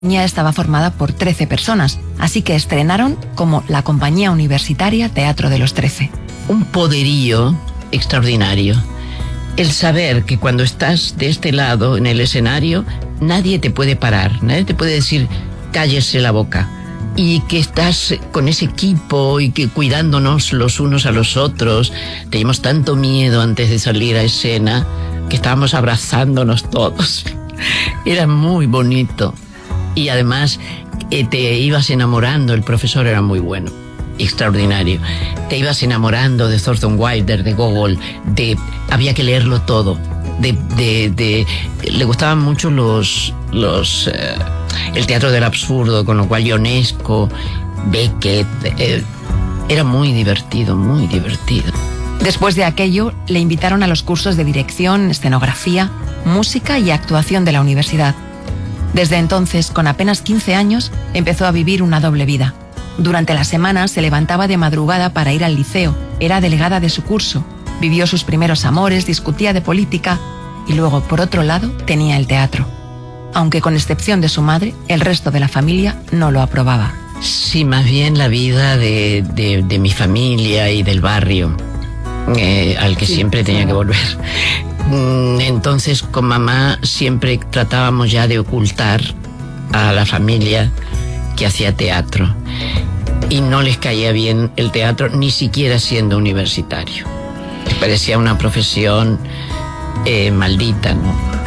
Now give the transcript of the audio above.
compañía estaba formada por 13 personas, así que estrenaron como la Compañía Universitaria Teatro de los 13. Un poderío extraordinario. El saber que cuando estás de este lado en el escenario, nadie te puede parar, nadie te puede decir cállese la boca. Y que estás con ese equipo y que cuidándonos los unos a los otros. Teníamos tanto miedo antes de salir a escena que estábamos abrazándonos todos. Era muy bonito. Y además te ibas enamorando, el profesor era muy bueno, extraordinario. Te ibas enamorando de Thornton Wilder, de Gogol, había que leerlo todo. Le gustaban mucho el teatro del absurdo, con lo cual Ionesco, Beckett, era muy divertido, muy divertido. Después de aquello, le invitaron a los cursos de dirección, escenografía, música y actuación de la universidad. Desde entonces, con apenas 15 años, empezó a vivir una doble vida. Durante la semana se levantaba de madrugada para ir al liceo, era delegada de su curso, vivió sus primeros amores, discutía de política y luego, por otro lado, tenía el teatro. Aunque con excepción de su madre, el resto de la familia no lo aprobaba. Sí, más bien la vida de mi familia y del barrio, al que siempre tenía que volver. Entonces, con mamá siempre tratábamos ya de ocultar a la familia que hacía teatro. Y no les caía bien el teatro, ni siquiera siendo universitario. Les parecía una profesión maldita, ¿no?